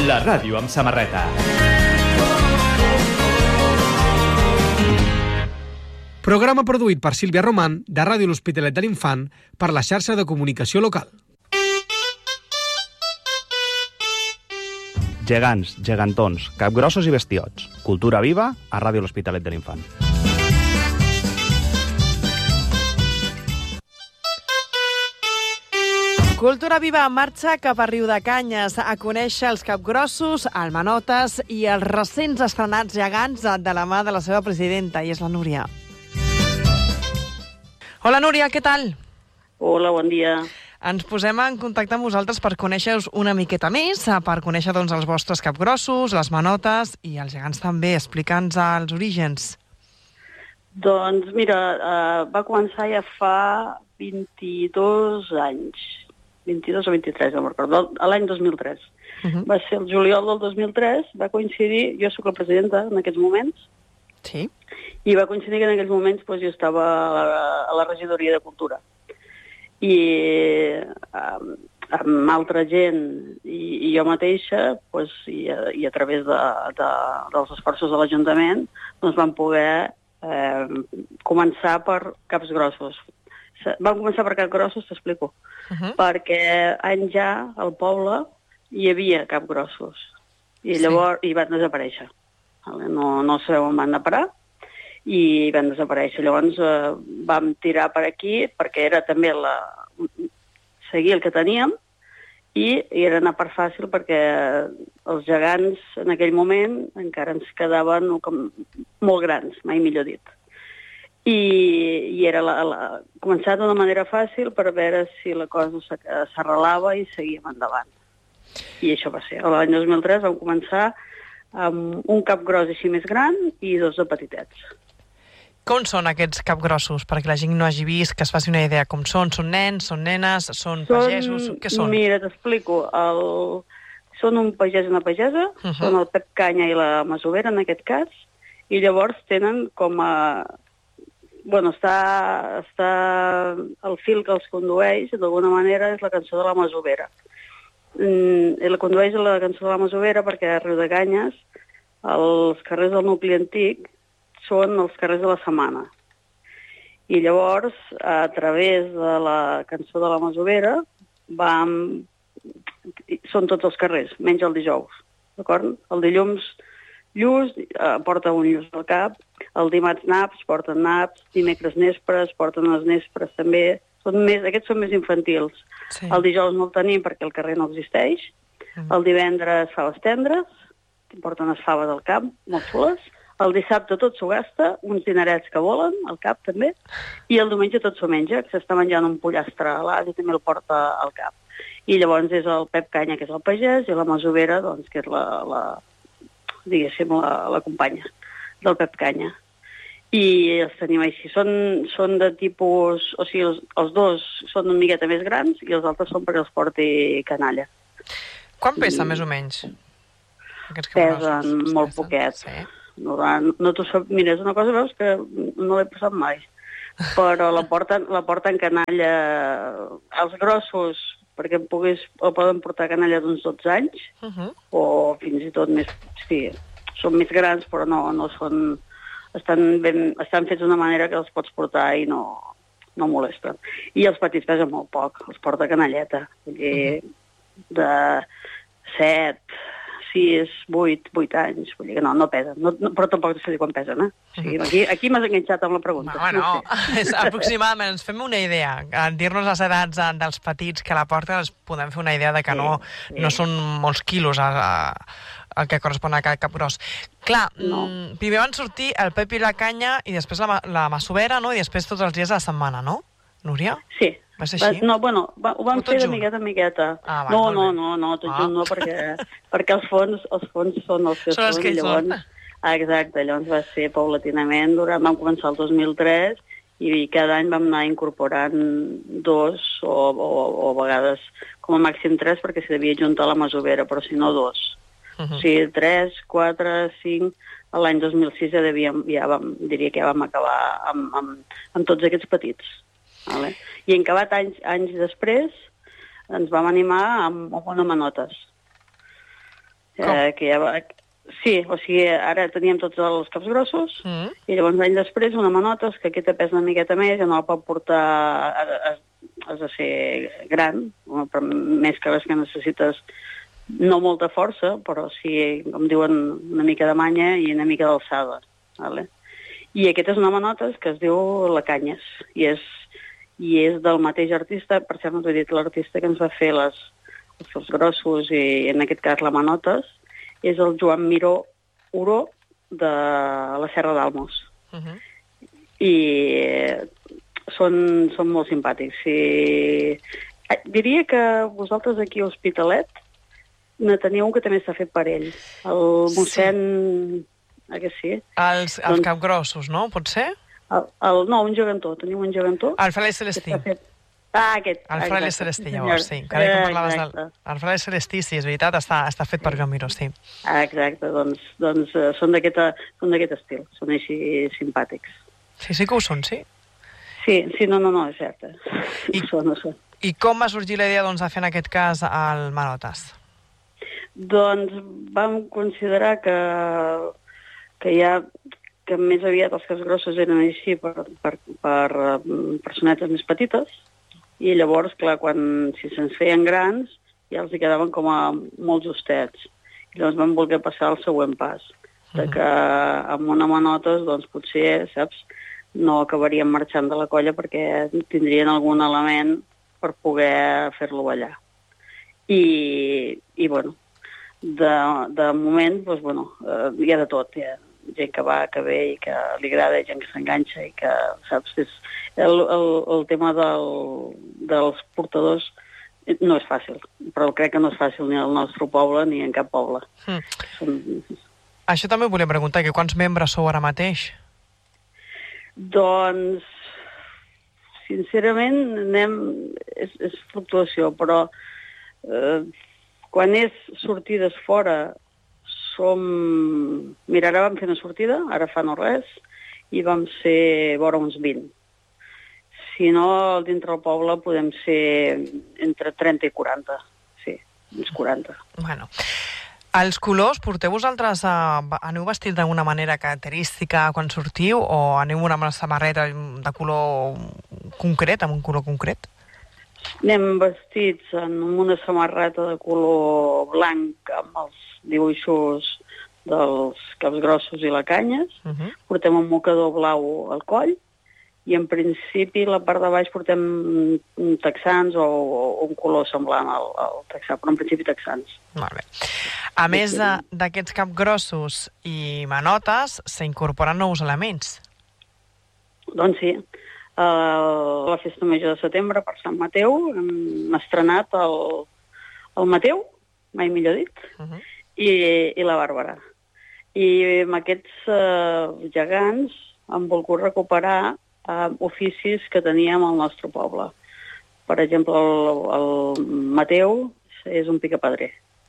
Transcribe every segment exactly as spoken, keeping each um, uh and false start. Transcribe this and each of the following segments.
La ràdio amb samarreta. Programa produït per Sílvia Román, de Ràdio L'Hospitalet de l'Infant, per la xarxa de comunicació local. Gegants, gegantons, capgrossos i bestiots. Cultura viva a Ràdio L'Hospitalet de l'Infant. Cultura viva en marxa cap a Riudecanyes a conèixer els capgrossos, almanotes i els recents estrenats gegants de la mà de la seva presidenta, i és la Núria. Hola, Núria, què tal? Hola, bon dia. Ens posem en contacte amb vosaltres per conèixer-vos una miqueta més, per conèixer doncs, els vostres capgrossos, les manotes i els gegants també. Explica'ns els orígens. Doncs mira, uh, va començar ja fa vint-i-dos anys, vint-i-dos o vint-i-tres, no me'n recordo, l'any dos mil tres. Uh -huh. Va ser el juliol del dos mil tres, va coincidir, jo sóc la presidenta en aquests moments, sí. I va coincidir que en aquells moments doncs, jo estava a la, a la regidoria de Cultura. I um, amb altra gent i, i jo mateixa, doncs, i, a, i a través de, de, dels esforços de l'Ajuntament, doncs vam poder eh, començar per caps grossos. Vam començar per caps grossos, t'explico, uh -huh. perquè anys ja al poble hi havia capgrossos i llavors sí. hi van desaparèixer. No, no sabeu on van anar a parar i van desaparèixer. Llavors eh, vam tirar per aquí perquè era també la... seguir el que teníem i, i era anar per fàcil perquè els gegants en aquell moment encara ens quedaven com molt grans, mai millor dit. I, i era la, la, començar d'una manera fàcil per veure si la cosa s'arrelava i seguíem endavant. I això va ser. L'any dos mil tres vam començar amb un capgros així més gran i dos de petitets. Com són aquests capgrossos? Perquè la gent no hagi vist, que es faci una idea com són. Són nens, són nenes, són, són pagesos? Què són? Mira, t'explico. El... Són un pagès i una pagesa, uh -huh. són el Pep Canya i la Masovera en aquest cas, i llavors tenen com a... Bueno, està, està el fil que els condueix, d'alguna manera, és la cançó de la Masovera. Mm, la condueix la cançó de la Masovera perquè a Riudecanyes els carrers del nucli antic són els carrers de la setmana. I llavors, a través de la cançó de la Masovera, vam... són tots els carrers, menys el dijous, d'acord? El dilluns lluç, eh, porta un lluç al cap, el dimarts naps, porten naps, dimecres nespres, porten els nespres també. Són més, aquests són més infantils. Sí. El dijous no el tenim perquè el carrer no existeix. Mm. El divendres faves tendres, porten les faves al cap, molt xules. El dissabte tot s'ho gasta, uns dinerets que volen, al cap també. I el diumenge tot s'ho menja, que s'està menjant un pollastre a l'as i també el porta al cap. I llavors és el Pep Canya, que és el pagès, i la Masovera, doncs, que és la... la diguéssim, la, la companya del Pep Canya. I els tenim així. Són, són de tipus... O sigui, els, els dos són una miqueta més grans i els altres són perquè els porti canalla. Quan pesa, I... més o menys? Pesen molt pesen. Poquet. Sí. No, no t'ho sap... Mira, és una cosa, veus, que no l'he passat mai. Però la porten, la porten canalla... Els grossos, perquè em puguis, o poden portar canalla d'uns dotze anys, uh -huh. o fins i tot més... Sí, són més grans, però no, no són... Estan, ben, estan fets d'una manera que els pots portar i no, no molesten. I els petits pesen molt poc, els porta canalleta. Vull dir, uh -huh. de set, sis, vuit, vuit anys. Vull dir que no, no pesen. No, no, però tampoc sé quan pesen, eh? O sigui, aquí, aquí m'has enganxat amb la pregunta. No, no, no sé. És aproximadament, ens fem una idea. En dir-nos les edats dels petits que la porten, ens podem fer una idea de que sí, no, sí. no són molts quilos a, a, el que correspon a cada capgròs. Clar, no. mm, primer van sortir el Pep i la Canya i després la, la Masovera, no? I després tots els dies de la setmana, no? Núria? Sí. Va ser així? Va, no, bueno, va, ho vam fer de miqueta en miqueta. Ah, va, no, no, no, no, tot ah. junt no, perquè, perquè els fons, els fons són els que són. Els que llavors, són. Ah, exacte, llavors va ser paulatinament, durant, vam començar el dos mil tres i cada any vam anar incorporant dos o, o, o a vegades com a màxim tres perquè s'hi devia juntar la Masovera, però si no dos. Uh -huh. O sigui, tres, quatre, cinc... L'any dos mil sis ja, devíem, ja vam, diria que ja vam acabar amb, amb, amb tots aquests petits. Vale? I en acabat anys, anys després ens vam animar amb, amb una manotes. Eh, que ja va... Sí, o sigui, ara teníem tots els caps grossos Mm. i llavors l'any després una manotes que aquesta pesa una miqueta més, ja no la pot portar, has, has de ser gran, però més que les que necessites no molta força, però sí, com diuen, una mica de manya i una mica d'alçada. Vale? I aquesta és una manotes que es diu La Canyes i és, i és del mateix artista, per cert no t'ho he dit, l'artista que ens va fer les, els caps grossos i en aquest cas la manotes, és el Joan Miró Oró de la Serra d'Almos. Uh -huh. I són, són molt simpàtics. I... Diria que vosaltres aquí a Hospitalet ne teniu un que també està fet per ell. El mossèn... Sí. Ah, que sí? Els, els doncs... capgrossos, no? Pot ser? El, el, no, un gegantó. Teniu un gegantó. El Fraile Celestí. Fet... Ah, aquest. El Fraile Celestí, llavors, sí. Encara que parlaves del... El Fraile Celestí, sí, és veritat, està, està fet sí. per Joan Miró, sí. Ah, exacte, doncs, doncs uh, són d'aquest estil, són així simpàtics. Sí, sí que ho són, sí? Sí, sí, no, no, no, és cert. I, ho són, ho són. I com va sorgir la idea doncs, de fer en aquest cas el Manotes? Doncs vam considerar que, que ja que més aviat els caps grossos eren així per, per, per personetes més petites, i llavors, clar, quan si se'ns feien grans, ja els hi quedaven com a molt justets. I llavors vam voler passar al següent pas, de que amb una manotes, doncs potser, saps, no acabaríem marxant de la colla perquè tindrien algun element per poder fer-lo ballar. I, i bueno, de, de moment, doncs, bueno, hi ha de tot, hi ha gent que va, que ve i que li agrada, gent que s'enganxa i que, saps, és el, el, el tema del, dels portadors no és fàcil, però crec que no és fàcil ni al nostre poble ni en cap poble. Mm. Som... Això també volia preguntar, que quants membres sou ara mateix? Doncs, sincerament, anem... És, és fluctuació, però eh, quan és sortides fora som... Mira, ara vam fer una sortida, ara fa no res, i vam ser vora uns vint. Si no, dintre del poble podem ser entre trenta i quaranta. Sí, uns quaranta. Bueno, els colors, porteu vosaltres, a... aneu vestit d'alguna manera característica quan sortiu, o aneu amb una samarreta de color concret, amb un color concret? Anem vestits en una samarreta de color blanc amb els dibuixos dels caps grossos i la canyes. Uh-huh. Portem un mocador blau al coll i en principi la part de baix portem texans o, o un color semblant al, al texà, però en principi texans. Molt bé. A més d'aquests capgrossos i manotes, s'incorporen nous elements. Doncs sí. Uh, la festa major de setembre per Sant Mateu hem estrenat el, el Mateu, mai millor dit, uh-huh. i, i la Bàrbara. I amb aquests uh, gegants hem volgut recuperar uh, oficis que teníem al nostre poble. Per exemple, el, el Mateu és un picapedrer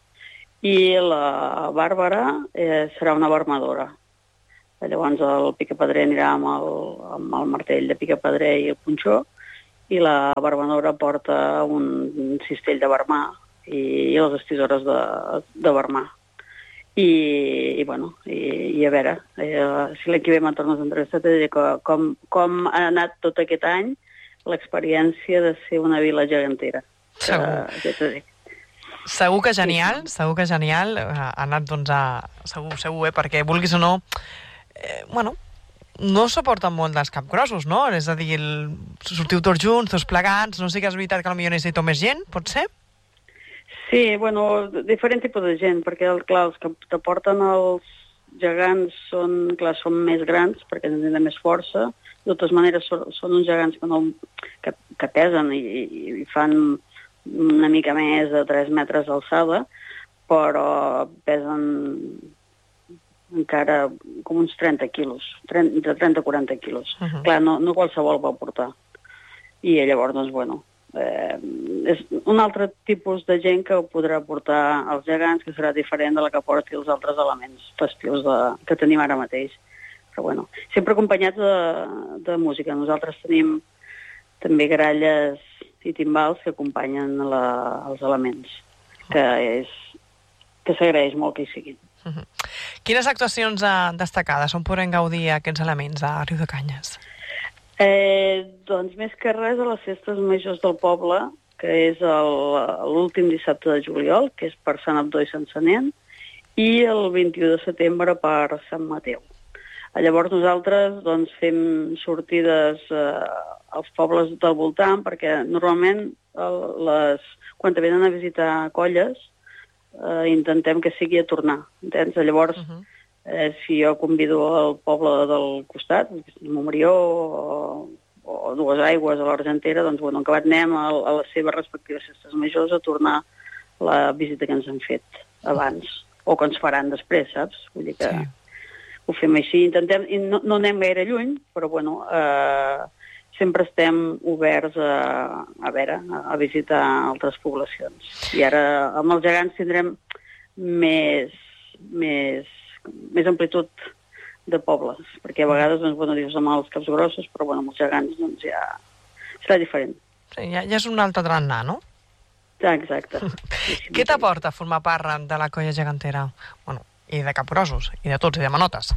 i la Bàrbara eh, serà una barmadora. Llavors el picapedrer anirà amb el, amb el martell de picapedrer i el punxó i la barmadora porta un cistell de barmar i, i les estisores de, de barmar. I, i bueno, i, i a veure, eh, si l'any que ve me'n tornes a entrevistar, t'he de dir com, com ha anat tot aquest any l'experiència de ser una vila gegantera. Segur. Que, segur que genial, sí. segur que genial. Ha anat, doncs, a... Segur, segur, eh? Perquè vulguis o no... Eh, bueno, no suporten molt dels capgrossos, no? És a dir, el... sortiu tots junts, tots plegats, no sé que és veritat que potser necessito més gent, pot ser? Sí, bueno, diferent tipus de gent, perquè, clar, els que te porten els gegants són, clar, són més grans, perquè tenen més força. De totes maneres, són, són uns gegants que, no, que, que pesen i, i fan una mica més de tres metres d'alçada, però pesen encara com uns trenta quilos, de trenta a quaranta quilos. Uh-huh. Clar, no, no qualsevol va portar. I llavors, doncs, bueno, eh, és un altre tipus de gent que podrà portar els gegants, que serà diferent de la que porti els altres elements festius de, que tenim ara mateix. Però, bueno, sempre acompanyats de, de música. Nosaltres tenim també gralles i timbals que acompanyen la, els elements, que és que s'agraeix molt que hi siguin. Uh-huh. Quines actuacions uh, destacades on podem gaudir aquests elements a Riudecanyes? Eh, doncs més que res a les festes majors del poble, que és l'últim dissabte de juliol, que és per Sant Abdó i Sant Senent, i el vint-i-u de setembre per Sant Mateu. Llavors nosaltres doncs, fem sortides eh, als pobles del voltant, perquè normalment el, les, quan te venen a visitar colles, Uh, intentem que sigui a tornar, entens? Llavors, uh-huh. eh, si jo convido al poble del costat, Montbrió o, o Dues Aigües, a l'Argentera, doncs, bueno, acabat anem a, a les seves respectives festes majors a tornar la visita que ens han fet abans, o que ens faran després, saps? Vull dir que sí. Ho fem així, intentem, i no, no anem gaire lluny, però, bueno, eh, sempre estem oberts a, a veure, a visitar altres poblacions. I ara amb els gegants tindrem més, més, més amplitud de pobles, perquè a vegades doncs, bueno, dius amb els caps grossos, però bueno, amb els gegants doncs, ja serà diferent. Sí, ja, ja és un altre tarannà, no? Ja, exacte. Què t'aporta formar part de la colla gegantera? Bueno, i de capgrossos, i de tots, i de manotes.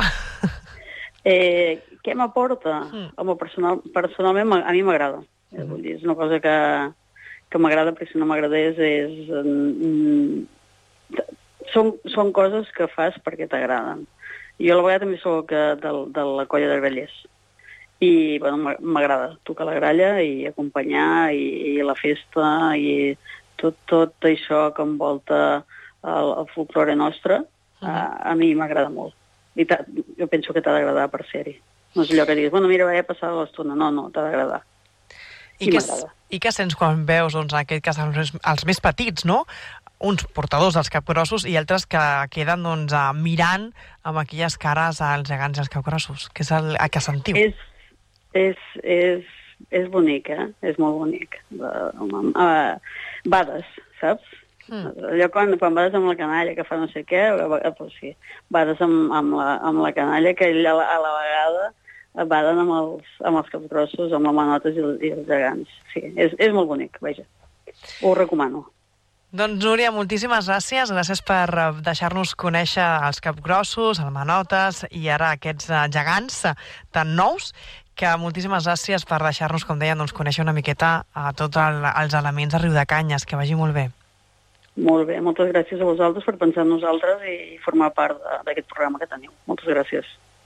Eh, què m'aporta? Mm. Home, personal, personalment a mi m'agrada. Mm. Vull dir, és una cosa que, que m'agrada, perquè si no m'agradés és... Mm, són, són coses que fas perquè t'agraden. Jo a la vegada també soc de, de la colla de grallers. I bueno, m'agrada tocar la gralla i acompanyar i, i la festa i tot, tot això que envolta el, el folklore nostre, mm. a, a mi m'agrada molt. I jo penso que t'ha d'agradar per ser-hi. No és allò que diguis, bueno, mira, vaig a passar l'estona. No, no, t'ha d'agradar. I, I, què, I què sents quan veus, doncs, en aquest cas, els, els més petits, no? Uns portadors dels capgrossos i altres que queden, doncs, mirant amb aquelles cares als gegants i als capgrossos? Què és el, el que sentiu? És, és, és, és bonic, eh? És molt bonic. Uh, uh, bades, saps? Mm. Allò quan, quan vades amb la canalla que fa no sé què, doncs sí, vades amb, amb, la, amb la canalla que a la, a la vegada vaden amb els, amb els capgrossos, amb les manotes i, i els gegants. Sí, és, és molt bonic, vaja. Ho recomano. Doncs, Núria, moltíssimes gràcies. Gràcies per deixar-nos conèixer els capgrossos, els manotes i ara aquests gegants tan nous, que moltíssimes gràcies per deixar-nos, com deia, doncs, conèixer una miqueta a tots el, els elements de Riudecanyes. Que vagi molt bé. Molt bé, moltes gràcies a vosaltres per pensar en nosaltres i formar part d'aquest programa que teniu. Moltes gràcies.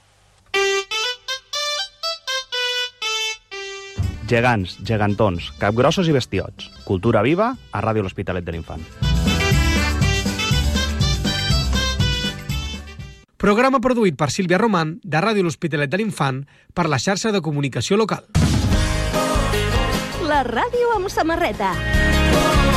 Gegants, gegantons, capgrossos i bestiots. Cultura viva a Ràdio L'Hospitalet de l'Infant. Programa produït per Sílvia Román, de Ràdio L'Hospitalet de l'Infant, per la xarxa de comunicació local. La ràdio amb samarreta.